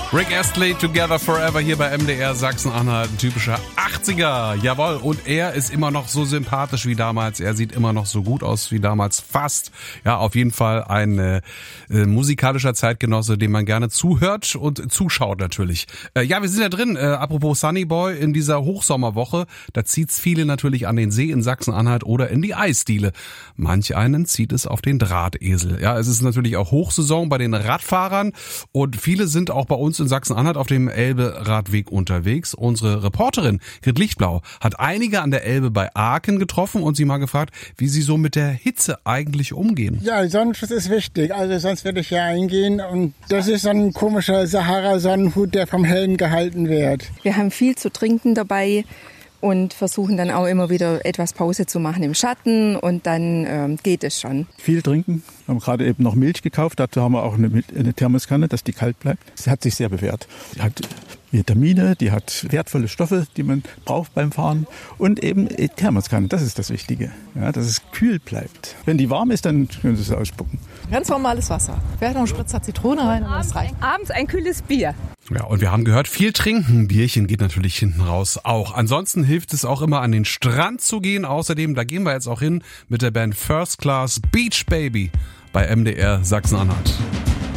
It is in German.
Rick Astley, Together Forever hier bei MDR Sachsen-Anhalt, ein typischer 80er, jawohl. Und er ist immer noch so sympathisch wie damals, er sieht immer noch so gut aus wie damals, fast. Ja, auf jeden Fall ein musikalischer Zeitgenosse, dem man gerne zuhört und zuschaut natürlich. Ja, wir sind ja drin, apropos Sunny Boy, in dieser Hochsommerwoche, da zieht's viele natürlich an den See in Sachsen-Anhalt oder in die Eisdiele. Manch einen zieht es auf den Drahtesel. Ja, es ist natürlich auch Hochsaison bei den Radfahrern und viele sind auch bei uns in Sachsen-Anhalt auf dem Elbe-Radweg unterwegs. Unsere Reporterin Grit Lichtblau hat einige an der Elbe bei Aachen getroffen und sie mal gefragt, wie sie so mit der Hitze eigentlich umgehen. Ja, Sonnenschutz ist wichtig, also sonst würde ich ja eingehen und das ist so ein komischer Sahara-Sonnenhut, der vom Helm gehalten wird. Wir haben viel zu trinken dabei und versuchen dann auch immer wieder etwas Pause zu machen im Schatten und dann geht es schon. Viel trinken. Wir haben gerade eben noch Milch gekauft, dazu haben wir auch eine Thermoskanne, dass die kalt bleibt. Sie hat sich sehr bewährt. Die hat Vitamine, die hat wertvolle Stoffe, die man braucht beim Fahren und eben Thermoskanne, das ist das Wichtige, ja, dass es kühl bleibt. Wenn die warm ist, dann können Sie es ausspucken. Ganz normales Wasser. Wer hat noch einen Spritzer Zitrone rein und das reicht. Abends ein kühles Bier. Ja, und wir haben gehört, viel trinken. Bierchen geht natürlich hinten raus auch. Ansonsten hilft es auch immer, an den Strand zu gehen. Außerdem, da gehen wir jetzt auch hin mit der Band First Class Beach Baby bei MDR Sachsen-Anhalt.